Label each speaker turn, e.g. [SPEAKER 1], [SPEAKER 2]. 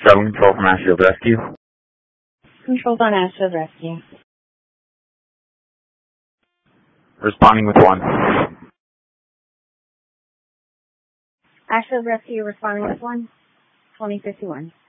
[SPEAKER 1] 7 Control from Ashfield Rescue.
[SPEAKER 2] Controls on Ashfield Rescue.
[SPEAKER 1] Responding with 1.
[SPEAKER 2] Ashfield Rescue responding with 1, 2051.